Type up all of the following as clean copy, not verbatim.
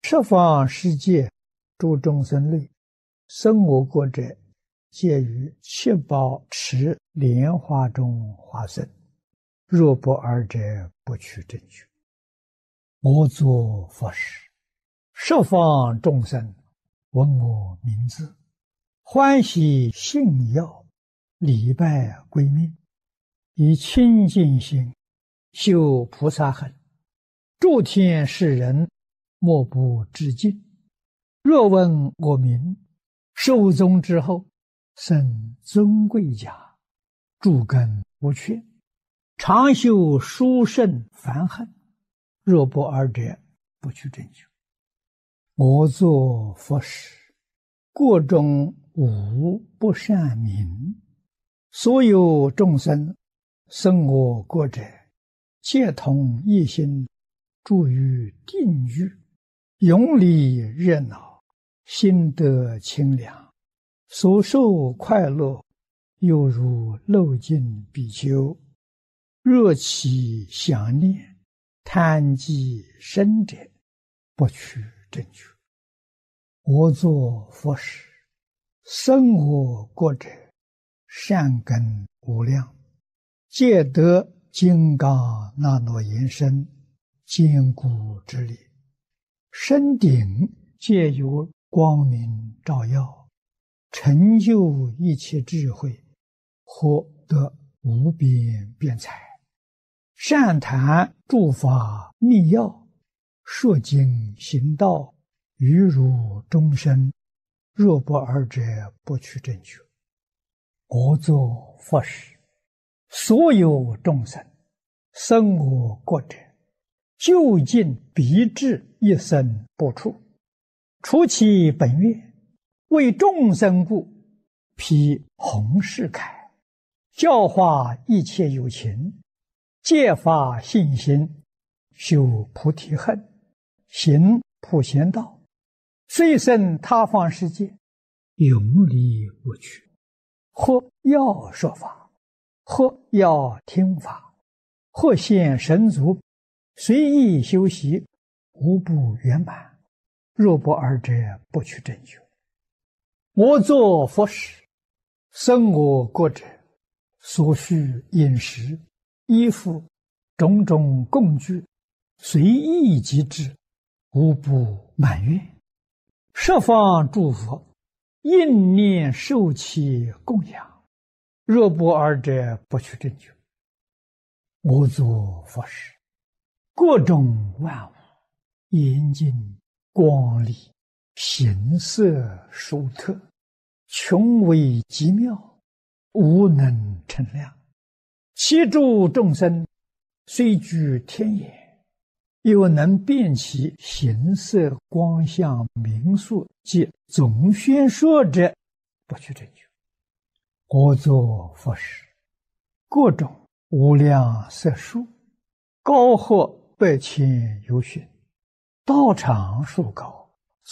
十方世界诸众生类，生我国者，皆于七宝池莲花中化生。若不尔者，不取正觉。我作佛时，十方众生闻我名字，欢喜信要，礼拜归命，以清净心修菩萨行，诸天世人莫不致敬。若闻我名，寿终之后，生尊贵家，诸根无缺，常修殊胜梵行。若不尔者，不取正觉。我作佛时，国中无不善名。所有众生生我国者，皆同一心，住于定狱，永离热闹，心得清凉，所受快乐，犹如漏尽比丘。若其想念，贪积深者，不取正觉。我作佛时，生我国者，善根无量，皆得金刚那罗延伸，坚固之力。身顶皆有光明照耀，成就一切智慧，获得无边辩才。善谈诸法密要，说经行道，于如众生。若不尔者，不取正觉。我作佛时，所有众生生我国者，究竟必至一生不处，除其本愿，为众生故，披弘誓铠，教化一切有情，戒发信心，修菩提恨，行普贤道，虽生他方世界，永离无趣。或要说法，或要听法，或现神足，随意修习，无不圆满。若不尔者，不取正觉。我作佛时，生我国者，所需饮食、衣服、种种供具，随意即至，无不满愿。十方诸佛应念受其供养。若不尔者，不取正觉。我作佛时，各种万物严净光丽，形色殊特，穷微极妙，无能称量。其诸众生虽居天眼，又能辨其形色光相名数及总宣说者，不取正觉。我作佛时，各种无量色数，高或百千由旬，道场数高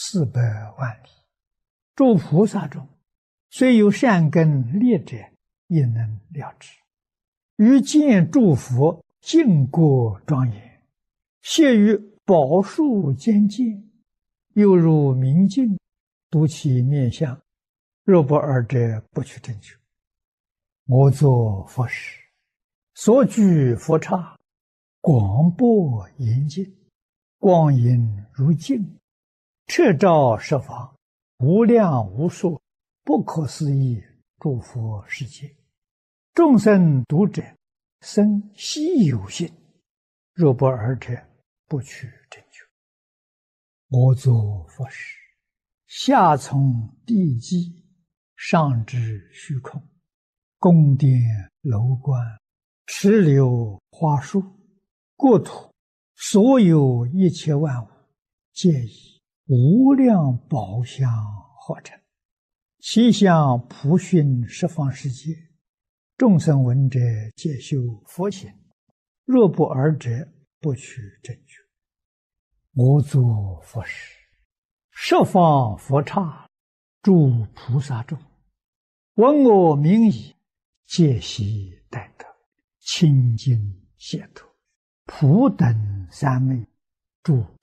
400万里。诸菩萨中，虽有善根劣者，也能了知。于见诸佛净国庄严，谢于宝树间见，犹如明镜，睹其面相。若不尔者，不取正觉。我作佛时，所居佛刹，广博严净，光影如镜，彻照十方，无量无数，不可思议诸佛世界。众生读者，生希有信。若不尔者，不取正觉。我作佛时，下从地基，上至虚空，宫殿楼观，池流花树，国土所有一切万物，皆以无量宝相合成，其相普熏十方世界。众生闻者，皆修佛行。若不尔者，不取正觉。我作佛时，十方佛刹诸菩萨众，闻我名已，皆悉待得，清净解脱，普等三昧，诸